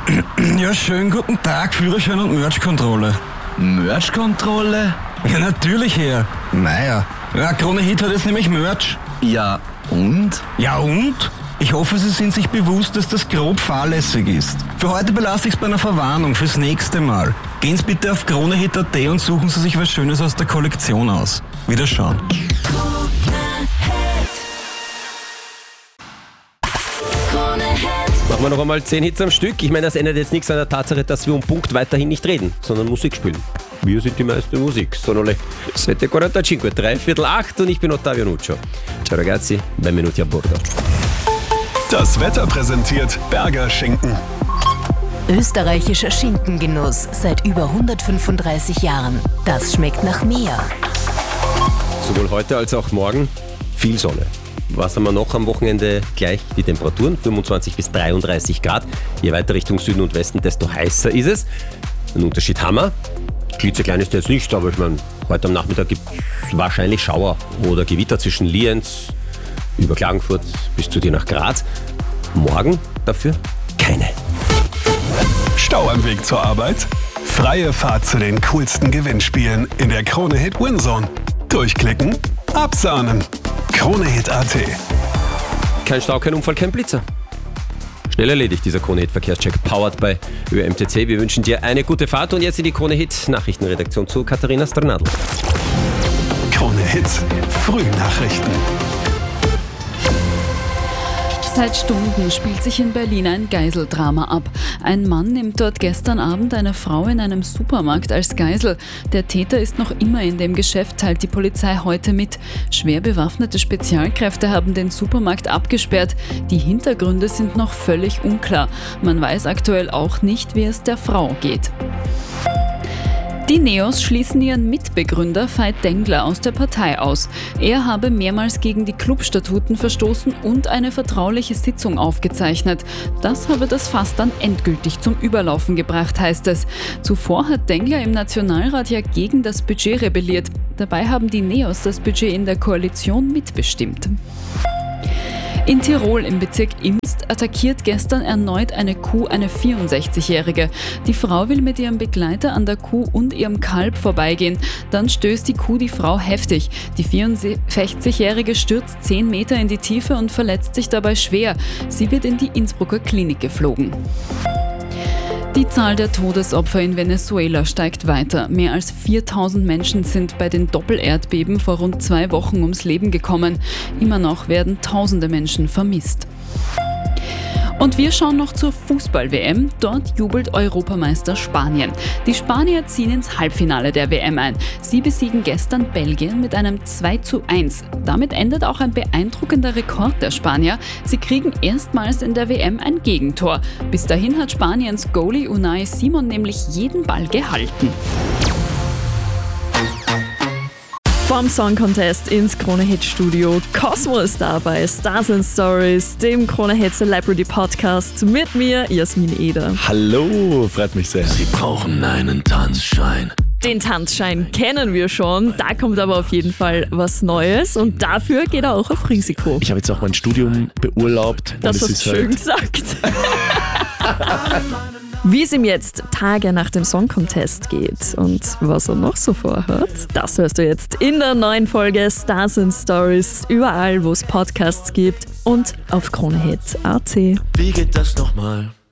Ja, schönen guten Tag, Führerschein und Merch-Kontrolle. Merch-Kontrolle? Ja, natürlich, Herr. Naja, Krone Hit hat jetzt nämlich Merch. Ja, und? Ja, und? Ich hoffe, Sie sind sich bewusst, dass das grob fahrlässig ist. Für heute belasse ich es bei einer Verwarnung fürs nächste Mal. Gehen Sie bitte auf kronehit.at und suchen Sie sich was Schönes aus der Kollektion aus. Wiederschauen. Machen wir noch einmal 10 Hits am Stück. Ich meine, das ändert jetzt nichts an der Tatsache, dass wir um Punkt weiterhin nicht reden, sondern Musik spielen. Wir sind die meiste Musik. Sonole 7:45, 7:45 und ich bin Ottavio Nuccio. Ciao ragazzi, benvenuti a bordo. Das Wetter präsentiert Berger Schinken. Österreichischer Schinkengenuss seit über 135 Jahren. Das schmeckt nach mehr. Sowohl heute als auch morgen viel Sonne. Was haben wir noch am Wochenende? Gleich die Temperaturen, 25 bis 33 Grad. Je weiter Richtung Süden und Westen, desto heißer ist es. Einen Unterschied haben wir. Klitzeklein ist jetzt nicht, aber ich meine, heute am Nachmittag gibt es wahrscheinlich Schauer oder Gewitter zwischen Lienz über Klagenfurt bis zu dir nach Graz. Morgen dafür keine. Stau am Weg zur Arbeit? Freie Fahrt zu den coolsten Gewinnspielen in der Krone Hit Winzone. Durchklicken, absahnen. Kronehit.at. Kein Stau, kein Unfall, kein Blitzer. Schnell erledigt dieser Krone-Hit-Verkehrscheck, powered by ÖMTC. Wir wünschen dir eine gute Fahrt und jetzt in die Krone-Hit-Nachrichtenredaktion zu Katharina Strnadl. Krone Hit, Frühnachrichten. Seit Stunden spielt sich in Berlin ein Geiseldrama ab. Ein Mann nimmt dort gestern Abend eine Frau in einem Supermarkt als Geisel. Der Täter ist noch immer in dem Geschäft, teilt die Polizei heute mit. Schwer bewaffnete Spezialkräfte haben den Supermarkt abgesperrt. Die Hintergründe sind noch völlig unklar. Man weiß aktuell auch nicht, wie es der Frau geht. Die Neos schließen ihren Mitbegründer Veit Dengler aus der Partei aus. Er habe mehrmals gegen die Clubstatuten verstoßen und eine vertrauliche Sitzung aufgezeichnet. Das habe das Fass dann endgültig zum Überlaufen gebracht, heißt es. Zuvor hat Dengler im Nationalrat ja gegen das Budget rebelliert. Dabei haben die Neos das Budget in der Koalition mitbestimmt. In Tirol im Bezirk Imst attackiert gestern erneut eine Kuh eine 64-Jährige. Die Frau will mit ihrem Begleiter an der Kuh und ihrem Kalb vorbeigehen. Dann stößt die Kuh die Frau heftig. Die 64-Jährige stürzt 10 Meter in die Tiefe und verletzt sich dabei schwer. Sie wird in die Innsbrucker Klinik geflogen. Die Zahl der Todesopfer in Venezuela steigt weiter. Mehr als 4000 Menschen sind bei den Doppelerdbeben vor rund 2 Wochen ums Leben gekommen. Immer noch werden tausende Menschen vermisst. Und wir schauen noch zur Fußball-WM. Dort jubelt Europameister Spanien. Die Spanier ziehen ins Halbfinale der WM ein. Sie besiegen gestern Belgien mit einem 2:1. Damit endet auch ein beeindruckender Rekord der Spanier. Sie kriegen erstmals in der WM ein Gegentor. Bis dahin hat Spaniens Goalie Unai Simon nämlich jeden Ball gehalten. Vom Song Contest ins Krone Hit Studio. Cosmo ist da bei Stars and Stories, dem Krone Hit Celebrity Podcast mit mir, Jasmin Eder. Hallo, freut mich sehr. Sie brauchen einen Tanzschein. Den Tanzschein kennen wir schon, da kommt aber auf jeden Fall was Neues und dafür geht er auch auf Risiko. Ich habe jetzt auch mein Studium beurlaubt. Das hast du schön gesagt. Wie es ihm jetzt Tage nach dem Song Contest geht und was er noch so vorhat, das hörst du jetzt in der neuen Folge Stars and Stories, überall wo es Podcasts gibt und auf kronehit.at. Wie geht das nochmal?